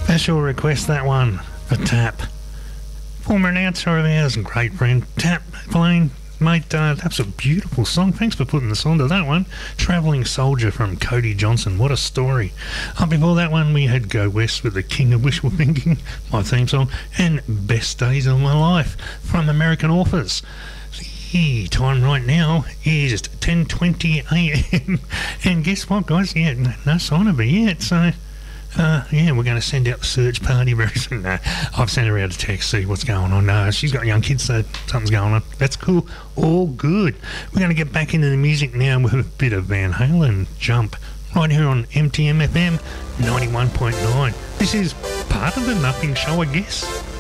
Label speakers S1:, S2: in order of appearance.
S1: Special request, that one for Tap. Former announcer of ours and great friend Tap Blaine. Mate, that's a beautiful song. Thanks for putting us onto that one. Travelling Soldier from Cody Johnson. What a story. Before that one, we had Go West with The King of Wishful Thinking, my theme song, and Best Days of My Life from American Authors. The time right now is 10:20 a.m. And guess what, guys? Yeah, no sign of it yet, so... we're going to send out the search party very soon. No, I've sent her out a text, see what's going on. No, she's got young kids, so something's going on. That's cool. All good. We're going to get back into the music now with a bit of Van Halen, Jump, right here on MTM FM 91.9. This is part of the Nothing Show, I guess.